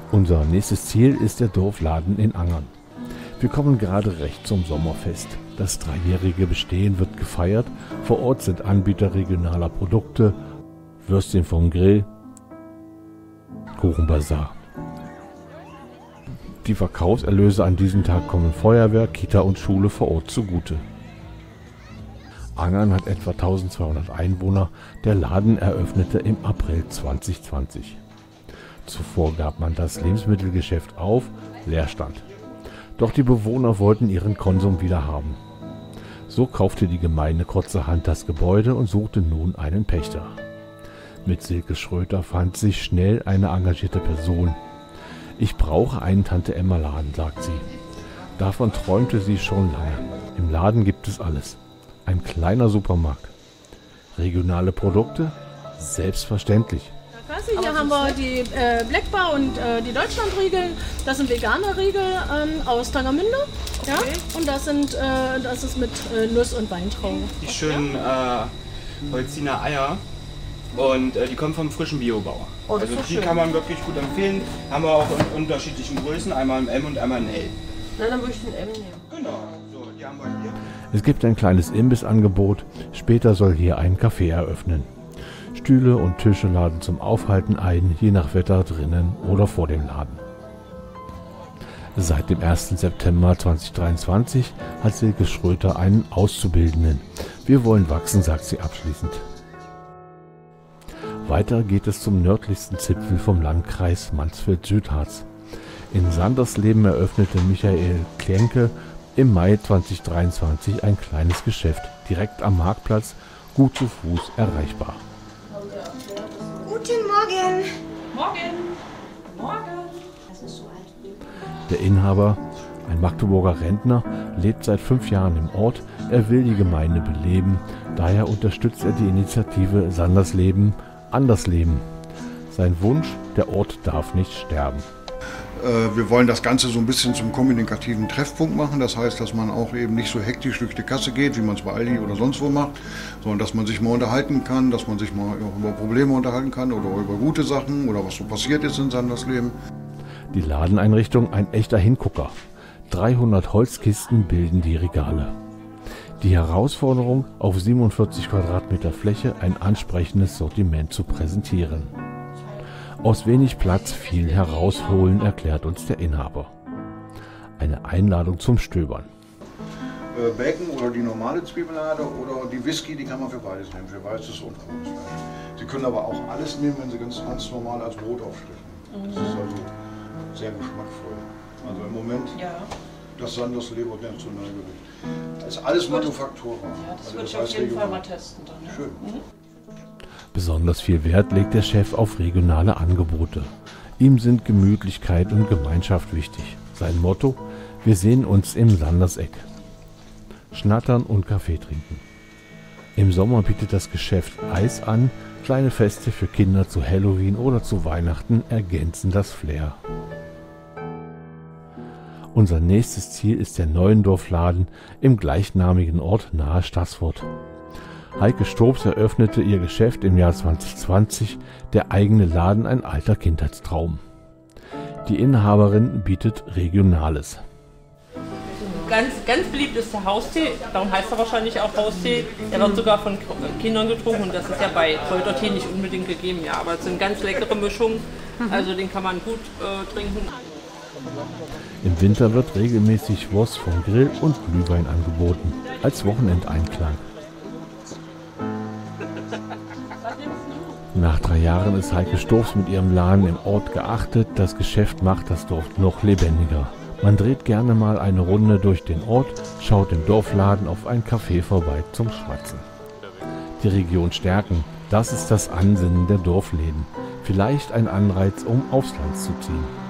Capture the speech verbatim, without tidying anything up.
Unser nächstes Ziel ist der Dorfladen in Angern. Wir kommen gerade recht zum Sommerfest. Das dreijährige Bestehen wird gefeiert. Vor Ort sind Anbieter regionaler Produkte, Würstchen vom Grill, Kuchenbazar. Die Verkaufserlöse an diesem Tag kommen Feuerwehr, Kita und Schule vor Ort zugute. Angern hat etwa eintausendzweihundert Einwohner. Der Laden eröffnete im April zweitausendzwanzig. Zuvor gab man das Lebensmittelgeschäft auf, Leerstand. Doch die Bewohner wollten ihren Konsum wieder haben. So kaufte die Gemeinde kurzerhand das Gebäude und suchte nun einen Pächter. Mit Silke Schröter fand sich schnell eine engagierte Person. Ich brauche einen Tante-Emma-Laden, sagt sie. Davon träumte sie schon lange. Im Laden gibt es alles. Ein kleiner Supermarkt. Regionale Produkte? Selbstverständlich. Hier haben wir die äh, Black Bar und äh, die Deutschlandriegel. Das sind vegane Riegel ähm, aus Tangermünde. Okay. Ja? Und das, sind, äh, das ist mit äh, Nuss- und Weintrauben. Die schönen äh, Holziner Eier. Und äh, die kommen vom frischen Biobauer. Oh, also die schön. Kann man wirklich gut empfehlen. Haben wir auch in unterschiedlichen Größen. Einmal im M und einmal im L. Na, dann würde ich den M nehmen. Genau. So, die haben wir hier. Es gibt ein kleines Imbissangebot. Später soll hier ein Café eröffnen. Stühle und Tische laden zum Aufhalten ein, je nach Wetter drinnen oder vor dem Laden. Seit dem ersten September zweitausenddreiundzwanzig hat Silke Schröter einen Auszubildenden. Wir wollen wachsen, sagt sie abschließend. Weiter geht es zum nördlichsten Zipfel vom Landkreis Mansfeld-Südharz. In Sandersleben eröffnete Michael Klenke im Mai zweitausenddreiundzwanzig ein kleines Geschäft, direkt am Marktplatz, gut zu Fuß erreichbar. Guten Morgen. Morgen. Morgen. Das ist so alt. Der Inhaber, ein Magdeburger Rentner, lebt seit fünf Jahren im Ort. Er will die Gemeinde beleben. Daher unterstützt er die Initiative Sandersleben, anders leben. Sein Wunsch, der Ort darf nicht sterben. Wir wollen das Ganze so ein bisschen zum kommunikativen Treffpunkt machen. Das heißt, dass man auch eben nicht so hektisch durch die Kasse geht, wie man es bei Aldi oder sonst wo macht, sondern dass man sich mal unterhalten kann, dass man sich mal über Probleme unterhalten kann oder über gute Sachen oder was so passiert ist in Sandersleben. Die Ladeneinrichtung ein echter Hingucker. dreihundert Holzkisten bilden die Regale. Die Herausforderung, auf siebenundvierzig Quadratmeter Fläche ein ansprechendes Sortiment zu präsentieren. Aus wenig Platz viel herausholen, erklärt uns der Inhaber. Eine Einladung zum Stöbern. Äh, Bacon oder die normale Zwiebelade oder die Whisky, die kann man für beides nehmen, für weißes und grünes Fleisch. Sie können aber auch alles nehmen, wenn Sie ganz, ganz normal als Brot aufstechen. Das ist also sehr geschmackvoll. Also im Moment ja. Das Sandersleben Nationalgericht. Das ist alles Manufaktura. Ja, das also würde das ich auf heißt jeden regional. Fall mal testen. Dann, ja. Schön. Mhm. Besonders viel Wert legt der Chef auf regionale Angebote. Ihm sind Gemütlichkeit und Gemeinschaft wichtig. Sein Motto: Wir sehen uns im Sanderseck. Schnattern und Kaffee trinken. Im Sommer bietet das Geschäft Eis an. Kleine Feste für Kinder zu Halloween oder zu Weihnachten ergänzen das Flair. Unser nächstes Ziel ist der Neuendorfladen im gleichnamigen Ort nahe Staßfurt. Heike Stobs eröffnete ihr Geschäft im Jahr zweitausendzwanzig, der eigene Laden ein alter Kindheitstraum. Die Inhaberin bietet Regionales. Ganz, ganz beliebt ist der Haustee, darum heißt er wahrscheinlich auch Haustee. Der wird sogar von Kindern getrunken und das ist ja bei Kräutertee nicht unbedingt gegeben. Ja, aber es sind ganz leckere Mischungen, also den kann man gut äh, trinken. Im Winter wird regelmäßig Wurst vom Grill und Glühwein angeboten, als Wochenendeinklang. Nach drei Jahren ist Heike Stobs mit ihrem Laden im Ort geachtet. Das Geschäft macht das Dorf noch lebendiger. Man dreht gerne mal eine Runde durch den Ort, schaut im Dorfladen auf ein Café vorbei zum Schwatzen. Die Region stärken, das ist das Ansinnen der Dorfläden. Vielleicht ein Anreiz, um aufs Land zu ziehen.